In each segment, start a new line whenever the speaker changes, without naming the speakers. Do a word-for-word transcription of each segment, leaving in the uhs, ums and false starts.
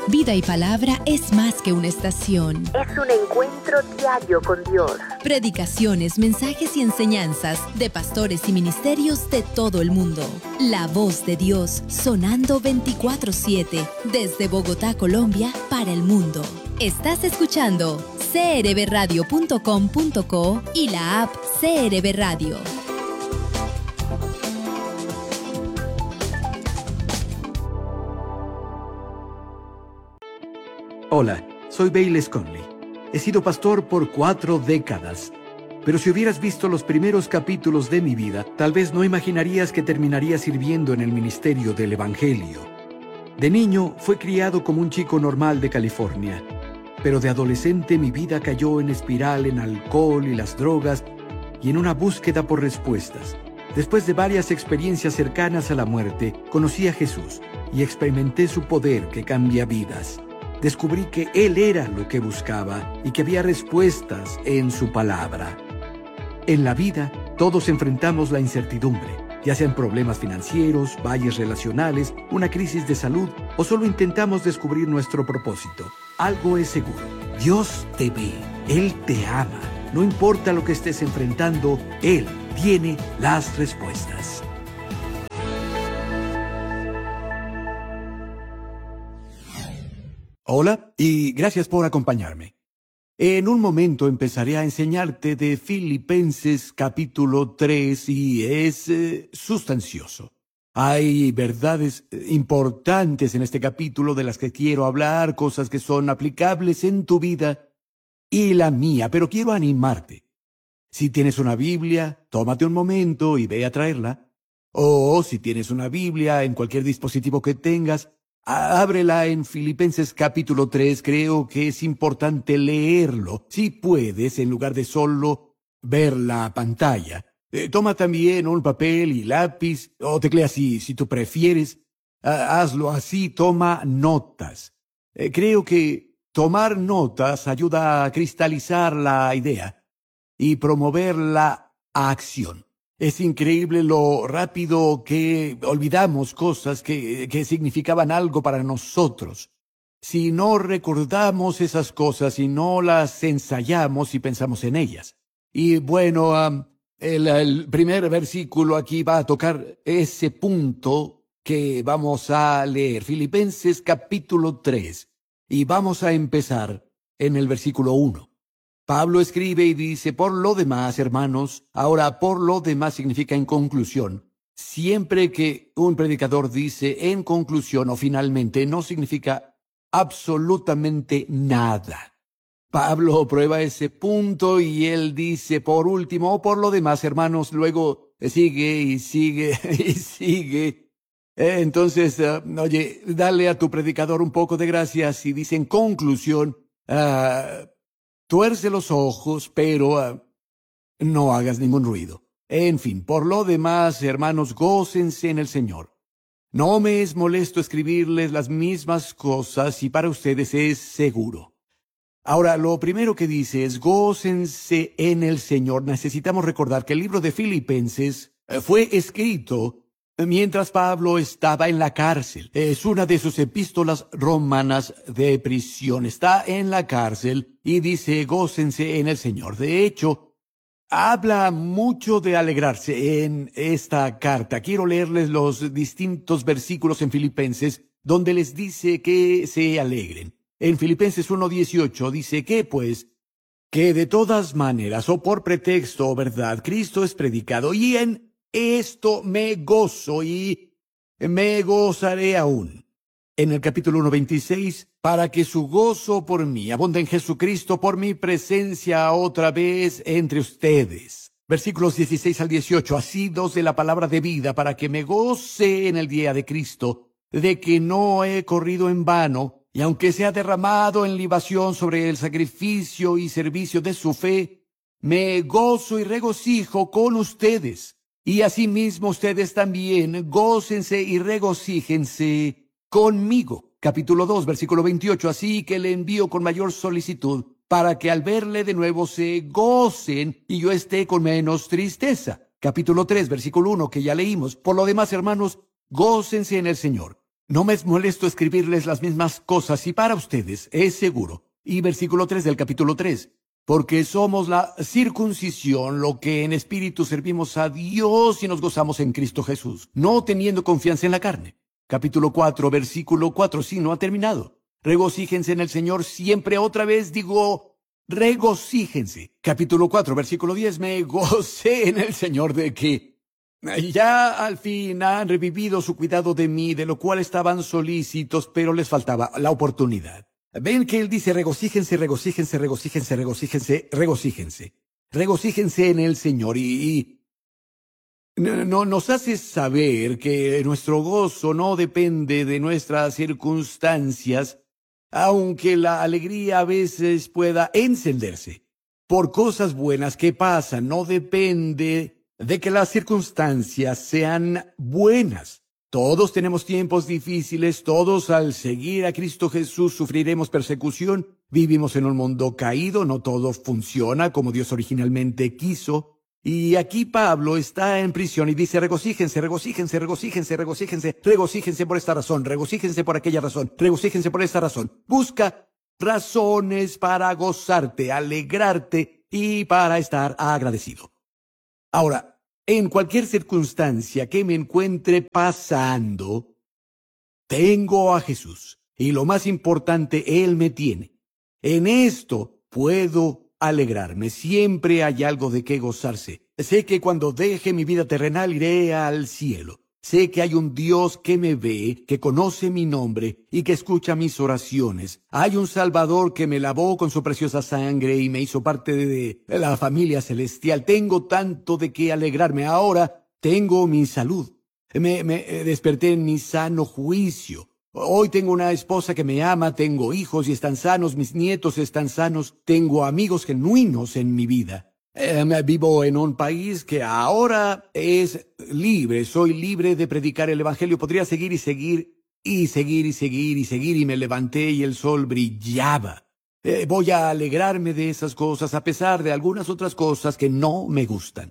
Vida y Palabra es más que una estación.
Es un encuentro diario con Dios.
Predicaciones, mensajes y enseñanzas de pastores y ministerios de todo el mundo. La voz de Dios sonando veinticuatro siete desde Bogotá, Colombia, para el mundo. Estás escuchando c r b radio punto com punto co y la app C R B Radio.
Hola, soy Bayless Conley. He sido pastor por cuatro décadas. Pero si hubieras visto los primeros capítulos de mi vida, tal vez no imaginarías que terminaría sirviendo en el ministerio del Evangelio. De niño, fui criado como un chico normal de California. Pero de adolescente mi vida cayó en espiral en alcohol y las drogas y en una búsqueda por respuestas. Después de varias experiencias cercanas a la muerte, conocí a Jesús y experimenté su poder que cambia vidas. Descubrí que Él era lo que buscaba y que había respuestas en su palabra. En la vida, todos enfrentamos la incertidumbre, ya sean problemas financieros, valles relacionales, una crisis de salud o solo intentamos descubrir nuestro propósito. Algo es seguro, Dios te ve, Él te ama. No importa lo que estés enfrentando, Él tiene las respuestas. Hola y gracias por acompañarme. En un momento empezaré a enseñarte de Filipenses capítulo tres y es eh, sustancioso. Hay verdades eh, importantes en este capítulo de las que quiero hablar, cosas que son aplicables en tu vida y la mía, pero quiero animarte. Si tienes una Biblia, tómate un momento y ve a traerla. O si tienes una Biblia en cualquier dispositivo que tengas, ábrela en Filipenses capítulo tres, creo que es importante leerlo, si puedes, en lugar de solo ver la pantalla. Eh, toma también un papel y lápiz, o teclea si, si tú prefieres. Ah, hazlo así, toma notas. Eh, creo que tomar notas ayuda a cristalizar la idea y promover la acción. Es increíble lo rápido que olvidamos cosas que, que significaban algo para nosotros. Si no recordamos esas cosas y no las ensayamos y pensamos en ellas. Y bueno, um, el, el primer versículo aquí va a tocar ese punto que vamos a leer. Filipenses capítulo tres. Y vamos a empezar en el versículo uno. Pablo escribe y dice, por lo demás, hermanos, ahora por lo demás significa en conclusión. Siempre que un predicador dice en conclusión o finalmente, no significa absolutamente nada. Pablo prueba ese punto y él dice, por último, o por lo demás, hermanos, luego sigue y sigue y sigue. Entonces, uh, oye, dale a tu predicador un poco de gracia si dice en conclusión, uh, tuerce los ojos, pero uh, no hagas ningún ruido. En fin, por lo demás, hermanos, gócense en el Señor. No me es molesto escribirles las mismas cosas y para ustedes es seguro. Ahora, lo primero que dice es gócense en el Señor. Necesitamos recordar que el libro de Filipenses uh, fue escrito mientras Pablo estaba en la cárcel. Es una de sus epístolas romanas de prisión. Está en la cárcel y dice, gócense en el Señor. De hecho, habla mucho de alegrarse en esta carta. Quiero leerles los distintos versículos en Filipenses donde les dice que se alegren. En Filipenses uno dieciocho dice que, pues, que de todas maneras, o por pretexto o verdad, Cristo es predicado y en esto me gozo y me gozaré aún. En el capítulo uno veintiséis, para que su gozo por mí abunde en Jesucristo por mi presencia otra vez entre ustedes. Versículos dieciséis al dieciocho, asidos de la palabra de vida, para que me goce en el día de Cristo, de que no he corrido en vano, y aunque se ha derramado en libación sobre el sacrificio y servicio de su fe, me gozo y regocijo con ustedes. Y asimismo ustedes también gócense y regocíjense conmigo. Capítulo dos, versículo veintiocho. Así que le envío con mayor solicitud, para que al verle de nuevo se gocen y yo esté con menos tristeza. Capítulo tres, versículo uno, que ya leímos. Por lo demás, hermanos, gócense en el Señor. No me es molesto escribirles las mismas cosas y para ustedes es seguro. Y versículo tres del capítulo tres. Porque somos la circuncisión, lo que en espíritu servimos a Dios y nos gozamos en Cristo Jesús, no teniendo confianza en la carne. Capítulo cuatro, versículo cuatro, sí, no ha terminado. Regocíjense en el Señor siempre, otra vez digo, regocíjense. Capítulo cuatro, versículo diez, me gocé en el Señor de que ya al fin han revivido su cuidado de mí, de lo cual estaban solícitos, pero les faltaba la oportunidad. Ven que él dice, regocíjense, regocíjense, regocíjense, regocíjense, regocíjense. Regocíjense en el Señor y, y no, no, nos hace saber que nuestro gozo no depende de nuestras circunstancias, aunque la alegría a veces pueda encenderse por cosas buenas que pasan. No depende de que las circunstancias sean buenas. Todos tenemos tiempos difíciles, todos al seguir a Cristo Jesús sufriremos persecución, vivimos en un mundo caído, no todo funciona como Dios originalmente quiso. Y aquí Pablo está en prisión y dice, regocíjense, regocíjense, regocíjense, regocíjense, regocíjense por esta razón, regocíjense por aquella razón, regocíjense por esta razón. Busca razones para gozarte, alegrarte y para estar agradecido. Ahora, en cualquier circunstancia que me encuentre pasando, tengo a Jesús. Y lo más importante, Él me tiene. En esto puedo alegrarme. Siempre hay algo de qué gozarse. Sé que cuando deje mi vida terrenal iré al cielo. Sé que hay un Dios que me ve, que conoce mi nombre y que escucha mis oraciones. Hay un Salvador que me lavó con su preciosa sangre y me hizo parte de la familia celestial. Tengo tanto de qué alegrarme. Ahora tengo mi salud. Me, me desperté en mi sano juicio. Hoy tengo una esposa que me ama, tengo hijos y están sanos, mis nietos están sanos, tengo amigos genuinos en mi vida. Eh, vivo en un país que ahora es libre, soy libre de predicar el Evangelio. Podría seguir y seguir y seguir y seguir y seguir y me levanté y el sol brillaba. Eh, voy a alegrarme de esas cosas a pesar de algunas otras cosas que no me gustan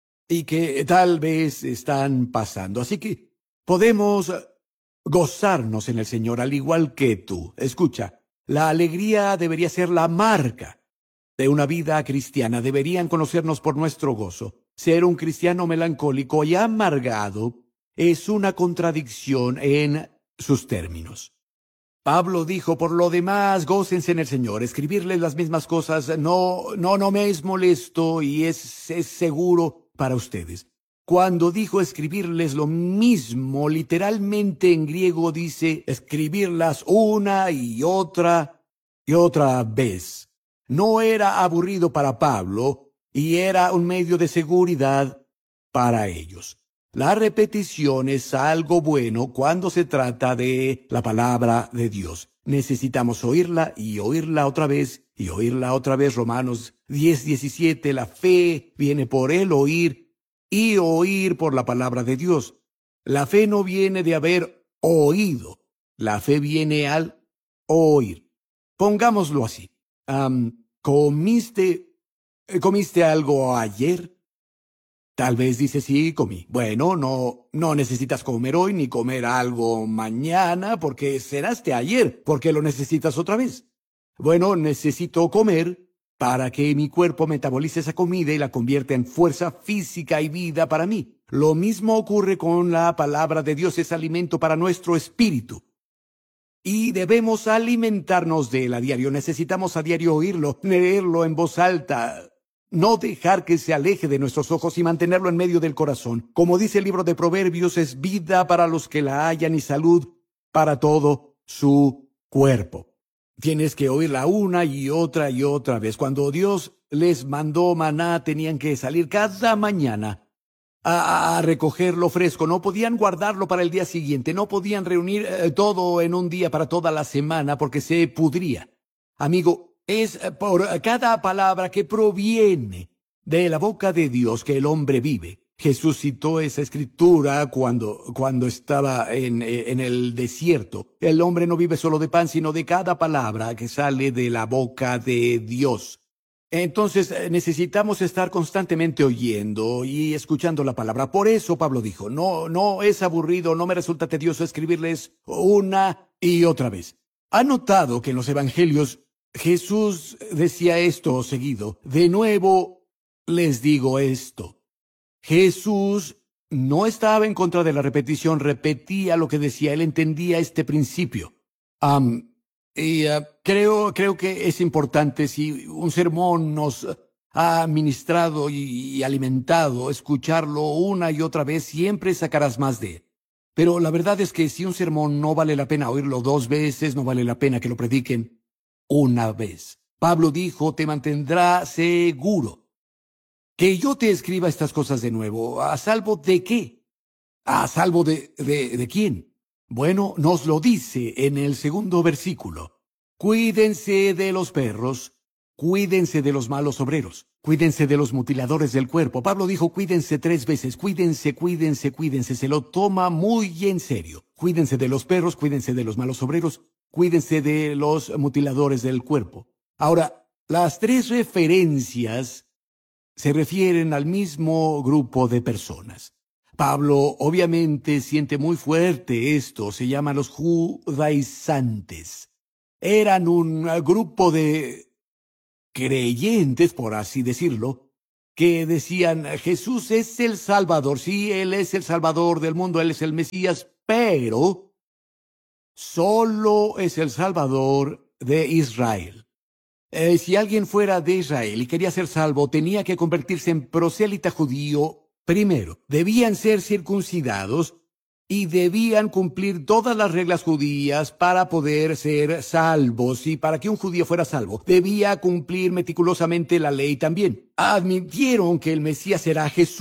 y que tal vez están pasando. Así que podemos gozarnos en el Señor al igual que tú. Escucha, la alegría debería ser la marca de una vida cristiana. Deberían conocernos por nuestro gozo. Ser un cristiano melancólico y amargado es una contradicción en sus términos. Pablo dijo, por lo demás, gócense en el Señor. Escribirles las mismas cosas no, no, no me es molesto y es, es seguro para ustedes. Cuando dijo escribirles lo mismo, literalmente en griego dice escribirlas una y otra y otra vez. No era aburrido para Pablo y era un medio de seguridad para ellos. La repetición es algo bueno cuando se trata de la palabra de Dios. Necesitamos oírla y oírla otra vez y oírla otra vez. Romanos diez, diecisiete, la fe viene por el oír y oír por la palabra de Dios. La fe no viene de haber oído, la fe viene al oír. Pongámoslo así. Um, ¿comiste, ¿Comiste algo ayer? Tal vez dices, sí, comí. Bueno, no, no necesitas comer hoy ni comer algo mañana porque cenaste ayer, porque lo necesitas otra vez. Bueno, necesito comer para que mi cuerpo metabolice esa comida y la convierta en fuerza física y vida para mí. Lo mismo ocurre con la palabra de Dios, es alimento para nuestro espíritu. Y debemos alimentarnos de él a diario. Necesitamos a diario oírlo, leerlo en voz alta, no dejar que se aleje de nuestros ojos y mantenerlo en medio del corazón. Como dice el libro de Proverbios, es vida para los que la hallan y salud para todo su cuerpo. Tienes que oírla una y otra y otra vez. Cuando Dios les mandó maná, tenían que salir cada mañana A, a recogerlo fresco. No podían guardarlo para el día siguiente. No podían reunir eh, todo en un día para toda la semana porque se pudría. Amigo, es por cada palabra que proviene de la boca de Dios que el hombre vive. Jesús citó esa escritura cuando, cuando estaba en, en el desierto. El hombre no vive solo de pan, sino de cada palabra que sale de la boca de Dios. Entonces eh, necesitamos estar constantemente oyendo y escuchando la palabra. Por eso Pablo dijo, no, no es aburrido, no me resulta tedioso escribirles una y otra vez. ¿Ha notado que en los evangelios Jesús decía esto seguido? De nuevo les digo esto. Jesús no estaba en contra de la repetición, repetía lo que decía, él entendía este principio. Um, y uh, creo, creo que es importante, si un sermón nos ha ministrado y, y alimentado, escucharlo una y otra vez, siempre sacarás más de él. Pero la verdad es que si un sermón no vale la pena oírlo dos veces, no vale la pena que lo prediquen una vez. Pablo dijo, te mantendrá seguro. Que yo te escriba estas cosas de nuevo, ¿a salvo de qué? ¿A salvo de, de, de quién? Bueno, nos lo dice en el segundo versículo. Cuídense de los perros, cuídense de los malos obreros, cuídense de los mutiladores del cuerpo. Pablo dijo cuídense tres veces, cuídense, cuídense, cuídense. Se lo toma muy en serio. Cuídense de los perros, cuídense de los malos obreros, cuídense de los mutiladores del cuerpo. Ahora, las tres referencias se refieren al mismo grupo de personas. Pablo obviamente siente muy fuerte esto, se llaman los judaizantes. Eran un grupo de creyentes, por así decirlo, que decían, Jesús es el Salvador, sí, Él es el Salvador del mundo, Él es el Mesías, pero solo es el Salvador de Israel. Eh, si alguien fuera de Israel y quería ser salvo, tenía que convertirse en prosélita judío primero. Debían ser circuncidados y debían cumplir todas las reglas judías para poder ser salvos. Y para que un judío fuera salvo, debía cumplir meticulosamente la ley también. Admitieron que el Mesías era Jesús.